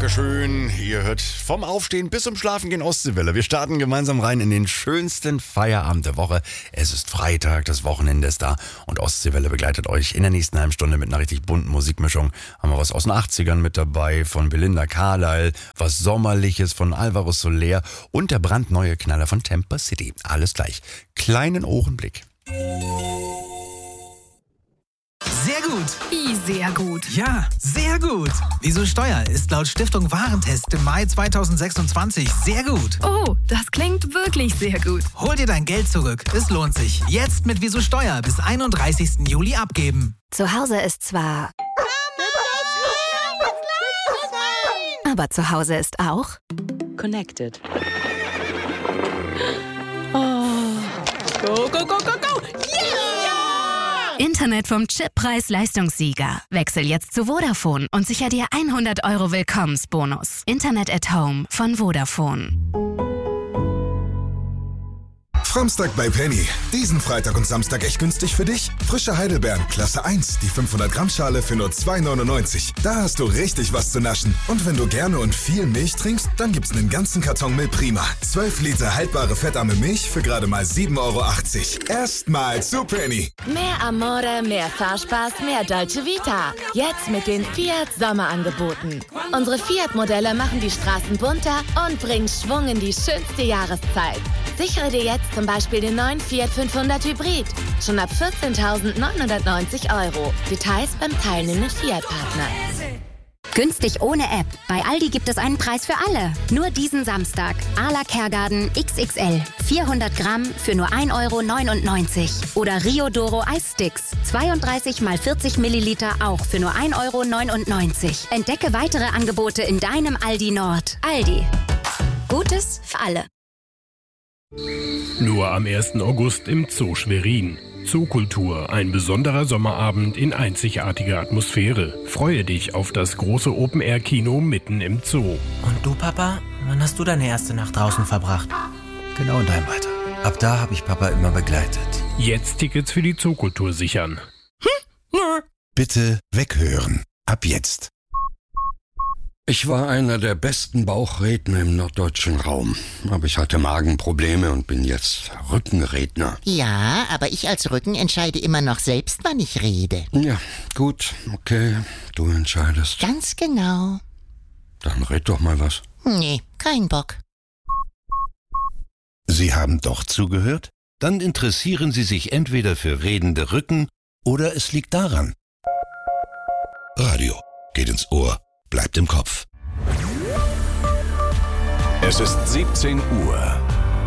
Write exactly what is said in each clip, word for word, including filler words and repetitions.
Dankeschön. Ihr hört vom Aufstehen bis zum Schlafengehen Ostseewelle. Wir starten gemeinsam rein in den schönsten Feierabend der Woche. Es ist Freitag, das Wochenende ist da und Ostseewelle begleitet euch in der nächsten halben Stunde mit einer richtig bunten Musikmischung. Haben wir was aus den achtzigern mit dabei von Belinda Carlisle, was Sommerliches von Alvaro Soler und der brandneue Knaller von Temper City. Alles gleich. Kleinen Ohrenblick. Sehr gut. Wie sehr gut? Ja, sehr gut. Wieso Steuer ist laut Stiftung Warentest im Mai zweitausendsechsundzwanzig sehr gut. Oh, das klingt wirklich sehr gut. Hol dir dein Geld zurück. Es lohnt sich. Jetzt mit Wieso Steuer bis einunddreißigsten Juli abgeben. Zu Hause ist zwar... Aber zu Hause ist auch... Connected. Oh. Go, go, go, go, go. Yeah! Internet vom Chip-Preis-Leistungssieger. Wechsel jetzt zu Vodafone und sicher dir hundert Euro Willkommensbonus. Internet at Home von Vodafone. Framstag bei Penny. Diesen Freitag und Samstag echt günstig für dich. Frische Heidelbeeren, Klasse eins, die fünfhundert Gramm Schale für nur zwei neunundneunzig. Da hast du richtig was zu naschen. Und wenn du gerne und viel Milch trinkst, dann gibt's einen ganzen Karton Milch Prima. zwölf Liter haltbare fettarme Milch für gerade mal sieben Euro achtzig. Erstmal zu Penny. Mehr Amore, mehr Fahrspaß, mehr Dolce Vita. Jetzt mit den Fiat Sommerangeboten. Unsere Fiat-Modelle machen die Straßen bunter und bringen Schwung in die schönste Jahreszeit. Sichere dir jetzt zum Beispiel den neuen Fiat fünfhundert Hybrid. Schon ab vierzehntausendneunhundertneunzig Euro. Details beim teilnehmenden Fiat-Partner. Günstig ohne App. Bei Aldi gibt es einen Preis für alle. Nur diesen Samstag. Arla Kergarten X X L. vierhundert Gramm für nur ein Euro neunundneunzig. Oder Rio Doro Eissticks. zweiunddreißig mal vierzig Milliliter auch für nur ein Euro neunundneunzig. Entdecke weitere Angebote in deinem Aldi Nord. Aldi. Gutes für alle. Nur am ersten August im Zoo Schwerin. Zookultur, ein besonderer Sommerabend in einzigartiger Atmosphäre. Freue dich auf das große Open-Air-Kino mitten im Zoo. Und du, Papa? Wann hast du deine erste Nacht draußen verbracht? Genau in deinem Alter. Ab da habe ich Papa immer begleitet. Jetzt Tickets für die Zookultur sichern. Bitte weghören. Ab jetzt. Ich war einer der besten Bauchredner im norddeutschen Raum. Aber ich hatte Magenprobleme und bin jetzt Rückenredner. Ja, aber ich als Rücken entscheide immer noch selbst, wann ich rede. Ja, gut, okay, du entscheidest. Ganz genau. Dann red doch mal was. Nee, kein Bock. Sie haben doch zugehört? Dann interessieren Sie sich entweder für redende Rücken oder es liegt daran. Radio geht ins Ohr. Bleibt im Kopf. Es ist siebzehn Uhr.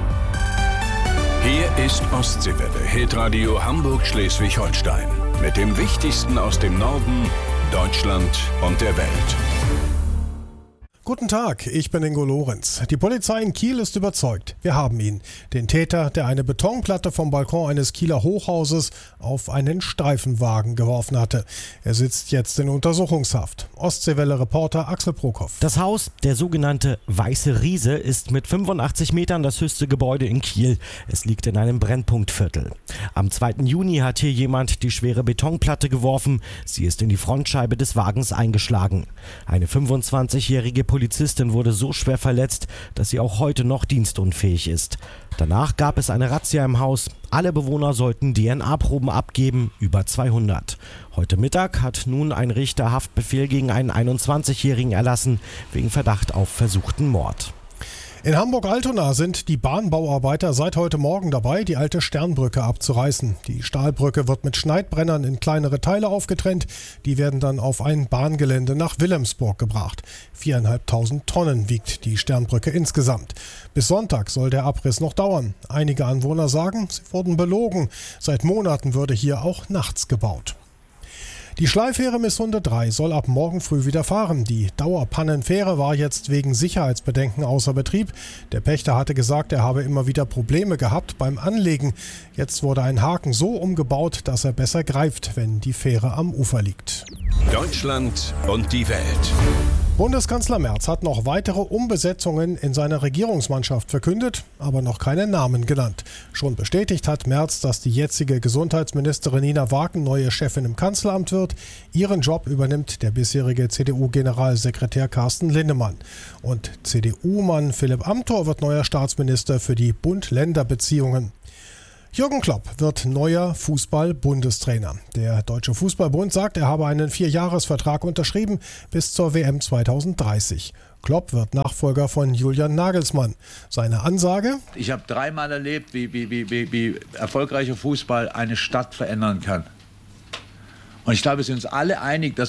Hier ist Ostseewelle, Hitradio Hamburg-Schleswig-Holstein. Mit dem Wichtigsten aus dem Norden, Deutschland und der Welt. Guten Tag, ich bin Ingo Lorenz. Die Polizei in Kiel ist überzeugt. Wir haben ihn. Den Täter, der eine Betonplatte vom Balkon eines Kieler Hochhauses auf einen Streifenwagen geworfen hatte. Er sitzt jetzt in Untersuchungshaft. Ostseewelle-Reporter Axel Prokop. Das Haus, der sogenannte Weiße Riese, ist mit fünfundachtzig Metern das höchste Gebäude in Kiel. Es liegt in einem Brennpunktviertel. Am zweiten Juni hat hier jemand die schwere Betonplatte geworfen. Sie ist in die Frontscheibe des Wagens eingeschlagen. Eine fünfundzwanzigjährige Polizistin wurde so schwer verletzt, dass sie auch heute noch dienstunfähig ist. Danach gab es eine Razzia im Haus. Alle Bewohner sollten D N A-Proben abgeben, über zweihundert. Heute Mittag hat nun ein Richter Haftbefehl gegen einen einundzwanzigjährigen erlassen, wegen Verdacht auf versuchten Mord. In Hamburg-Altona sind die Bahnbauarbeiter seit heute Morgen dabei, die alte Sternbrücke abzureißen. Die Stahlbrücke wird mit Schneidbrennern in kleinere Teile aufgetrennt. Die werden dann auf ein Bahngelände nach Wilhelmsburg gebracht. Viereinhalbtausend Tonnen wiegt die Sternbrücke insgesamt. Bis Sonntag soll der Abriss noch dauern. Einige Anwohner sagen, sie wurden belogen. Seit Monaten würde hier auch nachts gebaut. Die Schleifähre Missunde drei soll ab morgen früh wieder fahren. Die Dauerpannenfähre war jetzt wegen Sicherheitsbedenken außer Betrieb. Der Pächter hatte gesagt, er habe immer wieder Probleme gehabt beim Anlegen. Jetzt wurde ein Haken so umgebaut, dass er besser greift, wenn die Fähre am Ufer liegt. Deutschland und die Welt. Bundeskanzler Merz hat noch weitere Umbesetzungen in seiner Regierungsmannschaft verkündet, aber noch keine Namen genannt. Schon bestätigt hat Merz, dass die jetzige Gesundheitsministerin Nina Wagen neue Chefin im Kanzleramt wird. Ihren Job übernimmt der bisherige C D U-Generalsekretär Carsten Linnemann. Und C D U-Mann Philipp Amthor wird neuer Staatsminister für die Bund-Länder-Beziehungen. Jürgen Klopp wird neuer Fußball-Bundestrainer. Der Deutsche Fußballbund sagt, er habe einen Vierjahresvertrag unterschrieben bis zur W M zweitausenddreißig. Klopp wird Nachfolger von Julian Nagelsmann. Seine Ansage: Ich habe dreimal erlebt, wie, wie, wie, wie, wie erfolgreicher Fußball eine Stadt verändern kann. Und ich glaube, wir sind uns alle einig, dass